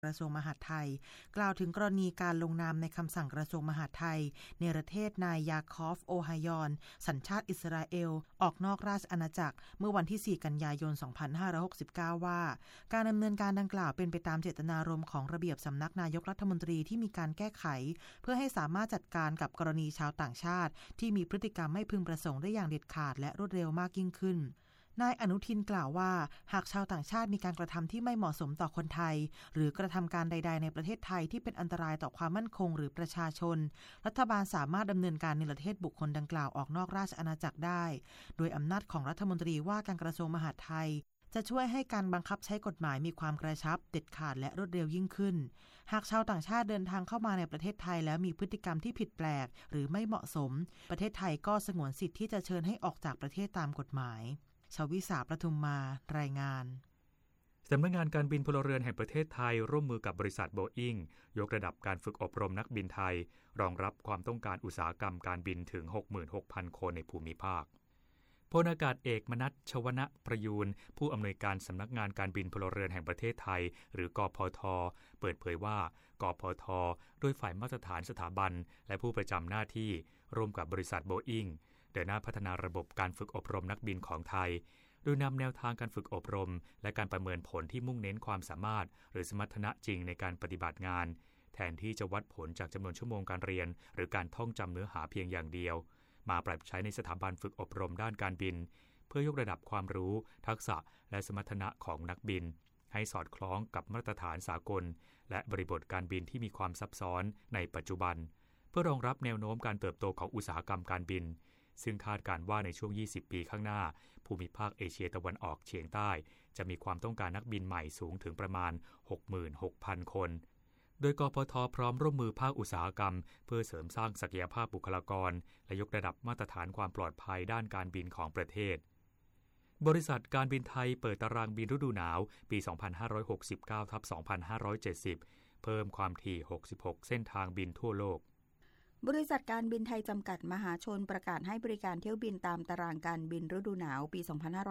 กระทรวงมหาดไทยกล่าวถึงกรณีการลงนามในคำสั่งกระทรวงมหาดไทยเนรเทศนายยาคอฟโอไฮยอนสัญชาติอิสราเอลออกนอกราชอาณาจักรเมื่อวันที่4กันยายน2569ว่าการดำเนินการดังกล่าวเป็นไปตามเจตนารมณ์ของระเบียบสำนักนายกรัฐมนตรีที่มีการแก้ไขเพื่อให้สามารถจัดการกับกรณีชาวต่างชาติที่มีพฤติกรรมไม่พึงประสงค์ได้อย่างเด็ดขาดและรวดเร็วมากยิ่งขึ้นนายอนุทินกล่าวว่าหากชาวต่างชาติมีการกระทำที่ไม่เหมาะสมต่อคนไทยหรือกระทำการใดๆในประเทศไทยที่เป็นอันตรายต่อความมั่นคงหรือประชาชนรัฐบาลสามารถดำเนินการเนรเทศบุคคลดังกล่าวออกนอกราชอาณาจักรได้โดยอำนาจของรัฐมนตรีว่าการกระทรวงมหาดไทยจะช่วยให้การบังคับใช้กฎหมายมีความกระชับเด็ดขาดและรวดเร็วยิ่งขึ้นหากชาวต่างชาติเดินทางเข้ามาในประเทศไทยแล้วมีพฤติกรรมที่ผิดแปลกหรือไม่เหมาะสมประเทศไทยก็สงวนสิทธิ์ที่จะเชิญให้ออกจากประเทศตามกฎหมายชวิสาประทุมมารายงานสำนักงานการบินพลเรือนแห่งประเทศไทยร่วมมือกับบริษัทโบอิ้งยกระดับการฝึกอบรมนักบินไทยรองรับความต้องการอุตสาหกรรมการบินถึง 66,000 คนในภูมิภาคพลอากาศเอกมนัส ชวนะประยูรผู้อำนวยการสำนักงานการบินพลเรือนแห่งประเทศไทยหรือกพท.เปิดเผยว่ากพท.โดยฝ่ายมาตรฐานสถาบันและผู้ประจำหน้าที่ร่วมกับบริษัทโบอิ้งเดินหน้าพัฒนาระบบการฝึกอบรมนักบินของไทยโดยนำแนวทางการฝึกอบรมและการประเมินผลที่มุ่งเน้นความสามารถหรือสมรรถนะจริงในการปฏิบัติงานแทนที่จะวัดผลจากจำนวนชั่วโมงการเรียนหรือการท่องจำเนื้อหาเพียงอย่างเดียวมาปรับใช้ในสถาบันฝึกอบรมด้านการบินเพื่อยกระดับความรู้ทักษะและสมรรถนะของนักบินให้สอดคล้องกับมาตรฐานสากลและบริบทการบินที่มีความซับซ้อนในปัจจุบันเพื่อรองรับแนวโน้มการเติบโตของอุตสาหกรรมการบินซึ่งคาดการณ์ว่าในช่วง20 ปีข้างหน้าภูมิภาคเอเชียตะวันออกเฉียงใต้จะมีความต้องการนักบินใหม่สูงถึงประมาณ 66,000 คนโดยกพท.พร้อมร่วมมือภาคอุตสาหกรรมเพื่อเสริมสร้างศักยภาพบุคลากรและยกระดับมาตรฐานความปลอดภัยด้านการบินของประเทศบริษัทการบินไทยเปิดตารางบินฤดูหนาวปี 2569/2570 เพิ่มความถี่ 66 เส้นทางบินทั่วโลกบริษัทการบินไทยจำกัดมหาชนประกาศให้บริการเที่ยวบินตามตารางการบินฤดูหนาวปี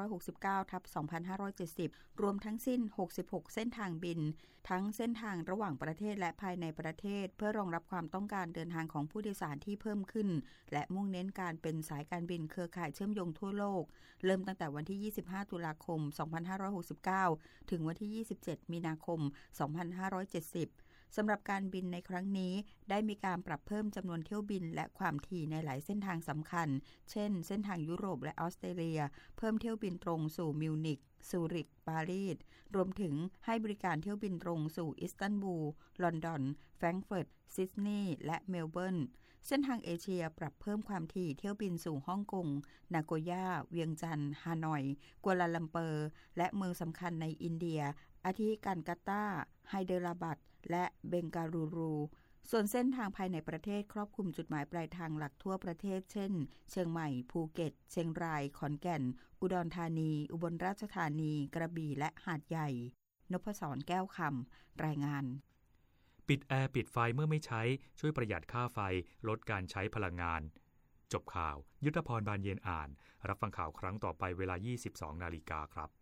2569/2570 รวมทั้งสิ้น 66 เส้นทางบินทั้งเส้นทางระหว่างประเทศและภายในประเทศเพื่อรองรับความต้องการเดินทางของผู้โดยสารที่เพิ่มขึ้นและมุ่งเน้นการเป็นสายการบินเครือข่ายเชื่อมโยงทั่วโลกเริ่มตั้งแต่วันที่ 25 ตุลาคม 2569 ถึงวันที่ 27 มีนาคม 2570สำหรับการบินในครั้งนี้ได้มีการปรับเพิ่มจำนวนเที่ยวบินและความถี่ในหลายเส้นทางสำคัญเช่นเส้นทางยุโรปและออสเตรเลียเพิ่มเที่ยวบินตรงสู่มิวนิกซูริกปารีสรวมถึงให้บริการเที่ยวบินตรงสู่อิสตันบูลลอนดอนแฟรงก์เฟิร์ตซิดนีย์และเมลเบิร์นเส้นทางเอเชียปรับเพิ่มความถี่เที่ยวบินสู่ฮ่องกงนาโกย่าเวียงจันทร์ฮานอยกัวลาลัมเปอร์และเมืองสำคัญในอินเดียอาทิกันกาตาไฮเดราบัดและเบงการูรูส่วนเส้นทางภายในประเทศครอบคลุมจุดหมายปลายทางหลักทั่วประเทศเช่นเชียงใหม่ภูเก็ตเชียงรายขอนแก่นอุดรธานีอุบลราชธานีกระบี่และหาดใหญ่นพศรแก้วคำรายงานปิดแอร์ปิดไฟเมื่อไม่ใช้ช่วยประหยัดค่าไฟลดการใช้พลังงานจบข่าวยุทธพรบานเย็นอ่านรับฟังข่าวครั้งต่อไปเวลา 22:00 น.ครับ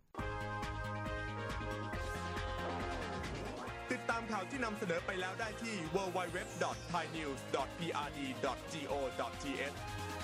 ติดตามข่าวที่นำเสนอไปแล้วได้ที่ www.thainews.prd.go.th